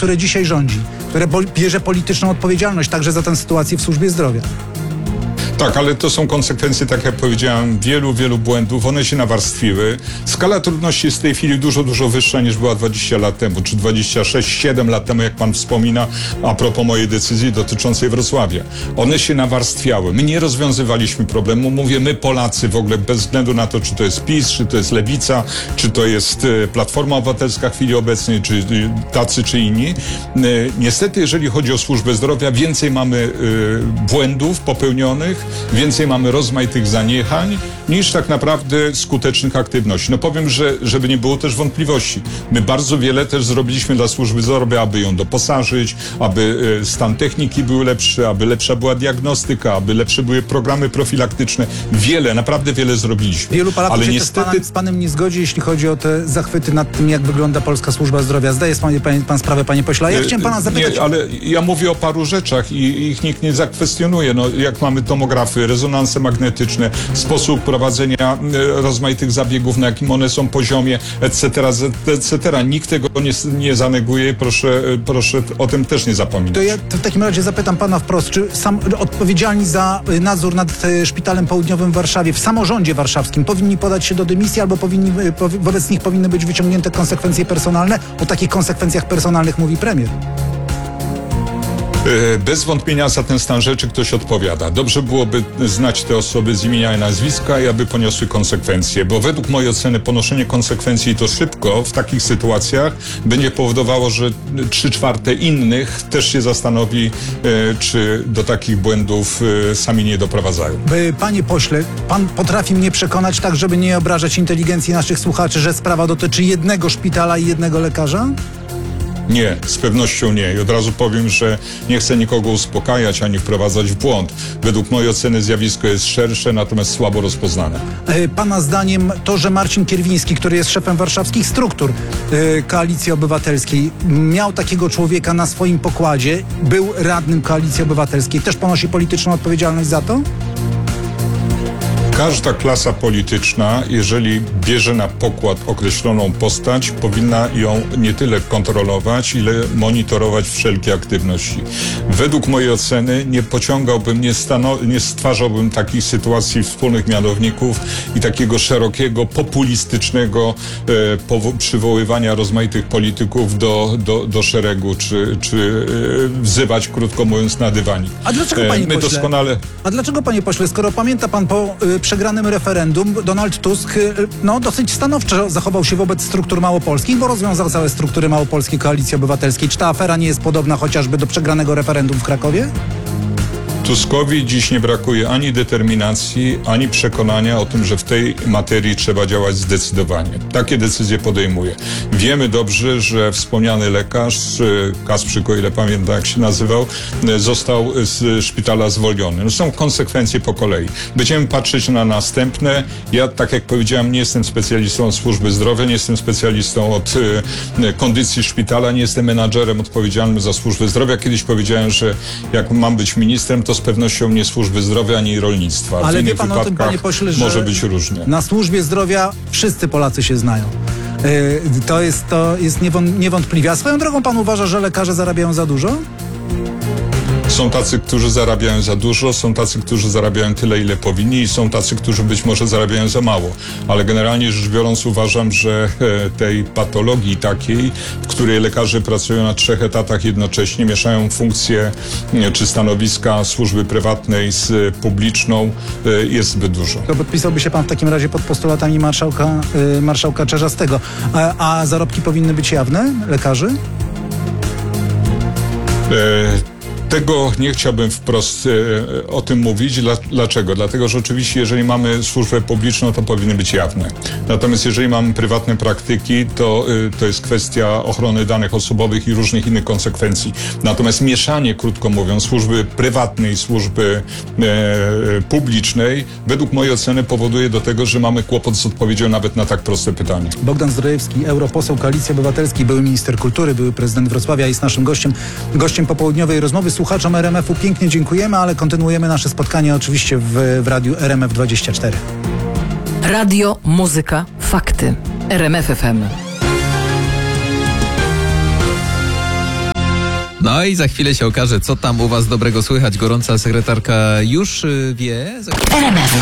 które dzisiaj rządzi, które bierze polityczną odpowiedzialność także za tę sytuację w służbie zdrowia. Tak, ale to są konsekwencje, tak jak powiedziałem, wielu błędów. One się nawarstwiły. Skala trudności jest w tej chwili dużo wyższa niż była 20 lat temu, czy 26, 7 lat temu, jak pan wspomina, a propos mojej decyzji dotyczącej Wrocławia. One się nawarstwiały. My nie rozwiązywaliśmy problemu. Mówię, my Polacy w ogóle, bez względu na to, czy to jest PiS, czy to jest Lewica, czy to jest Platforma Obywatelska w chwili obecnej, czy tacy, czy inni. Niestety, jeżeli chodzi o służbę zdrowia, więcej mamy błędów popełnionych, więcej mamy rozmaitych zaniechań niż tak naprawdę skutecznych aktywności. No powiem, że żeby nie było też wątpliwości. My bardzo wiele też zrobiliśmy dla służby zdrowia, aby ją doposażyć, aby stan techniki był lepszy, aby lepsza była diagnostyka, aby lepsze były programy profilaktyczne. Naprawdę wiele zrobiliśmy. Wielu Polaków ale się niestety z panem nie zgodzi, jeśli chodzi o te zachwyty nad tym, jak wygląda polska służba zdrowia. Zdaje sobie pan sprawę, panie pośle. A ja chciałem pana zapytać... Nie, ale ja mówię o paru rzeczach i ich nikt nie zakwestionuje. No, jak mamy tomografy, rezonanse magnetyczne, sposób prowadzenia rozmaitych zabiegów, na jakim one są poziomie, etc., etc. Nikt tego nie zaneguje. Proszę o tym też nie zapominać. To ja w takim razie zapytam pana wprost, czy odpowiedzialni za nadzór nad Szpitalem Południowym w Warszawie, w samorządzie warszawskim, powinni podać się do dymisji albo wobec nich powinny być wyciągnięte konsekwencje personalne? O takich konsekwencjach personalnych mówi premier. Bez wątpienia za ten stan rzeczy ktoś odpowiada. Dobrze byłoby znać te osoby z imienia i nazwiska i aby poniosły konsekwencje, bo według mojej oceny ponoszenie konsekwencji i to szybko w takich sytuacjach będzie powodowało, że 3/4 innych też się zastanowi, czy do takich błędów sami nie doprowadzają. Panie pośle, pan potrafi mnie przekonać tak, żeby nie obrażać inteligencji naszych słuchaczy, że sprawa dotyczy jednego szpitala i jednego lekarza? Nie, z pewnością nie. I od razu powiem, że nie chcę nikogo uspokajać ani wprowadzać w błąd. Według mojej oceny zjawisko jest szersze, natomiast słabo rozpoznane. Pana zdaniem to, że Marcin Kierwiński, który jest szefem warszawskich struktur Koalicji Obywatelskiej, miał takiego człowieka na swoim pokładzie, był radnym Koalicji Obywatelskiej, też ponosi polityczną odpowiedzialność za to? Każda klasa polityczna, jeżeli bierze na pokład określoną postać, powinna ją nie tyle kontrolować, ile monitorować wszelkie aktywności. Według mojej oceny nie pociągałbym, nie stwarzałbym takich sytuacji wspólnych mianowników i takiego szerokiego, populistycznego przywoływania rozmaitych polityków do szeregu, czy wzywać, krótko mówiąc, na dywanik. A dlaczego, panie pośle? A dlaczego, panie pośle, skoro pamięta pan po przegranym referendum, Donald Tusk dosyć stanowczo zachował się wobec struktur małopolskich, bo rozwiązał całe struktury małopolskiej Koalicji Obywatelskiej. Czy ta afera nie jest podobna chociażby do przegranego referendum w Krakowie? Tuskowi dziś nie brakuje ani determinacji, ani przekonania o tym, że w tej materii trzeba działać zdecydowanie. Takie decyzje podejmuje. Wiemy dobrze, że wspomniany lekarz, Kasprzyk, o ile pamiętam jak się nazywał, został z szpitala zwolniony. No są konsekwencje po kolei. Będziemy patrzeć na następne. Ja, tak jak powiedziałem, nie jestem specjalistą od służby zdrowia, nie jestem specjalistą od kondycji szpitala, nie jestem menadżerem odpowiedzialnym za służbę zdrowia. Kiedyś powiedziałem, że jak mam być ministrem, to z pewnością nie służby zdrowia, ani rolnictwa. Ale w innych wie pan o tym, panie pośle, że może być różnie. Na służbie zdrowia wszyscy Polacy się znają. To jest niewątpliwie. A swoją drogą pan uważa, że lekarze zarabiają za dużo? Są tacy, którzy zarabiają za dużo, są tacy, którzy zarabiają tyle, ile powinni i są tacy, którzy być może zarabiają za mało. Ale generalnie rzecz biorąc uważam, że tej patologii takiej, w której lekarze pracują na 3 etatach jednocześnie, mieszają funkcje czy stanowiska służby prywatnej z publiczną, jest zbyt dużo. To podpisałby się pan w takim razie pod postulatami marszałka Czarzastego. A zarobki powinny być jawne lekarzy? Tego nie chciałbym wprost o tym mówić. Dlaczego? Dlatego, że oczywiście jeżeli mamy służbę publiczną, to powinny być jawne. Natomiast jeżeli mamy prywatne praktyki, to jest kwestia ochrony danych osobowych i różnych innych konsekwencji. Natomiast mieszanie, krótko mówiąc, służby prywatnej i służby publicznej, według mojej oceny powoduje do tego, że mamy kłopot z odpowiedzią nawet na tak proste pytanie. Bogdan Zdrojewski, europoseł Koalicji Obywatelskiej, były minister kultury, były prezydent Wrocławia, jest naszym gościem popołudniowej rozmowy. Słuchaczom RMF-u pięknie dziękujemy, ale kontynuujemy nasze spotkanie oczywiście w radiu RMF24. Radio, muzyka, fakty. RMF FM. No i za chwilę się okaże, co tam u was dobrego słychać. Gorąca sekretarka już wie. RMF